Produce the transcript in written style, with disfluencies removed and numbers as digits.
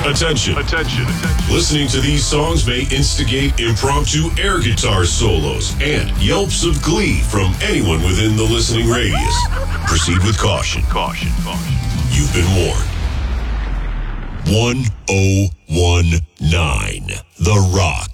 Attention. Attention. Listening to these songs may instigate impromptu air guitar solos and yelps of glee from anyone within the listening radius. Proceed with caution. Caution. You've been warned. 1019 The Rock.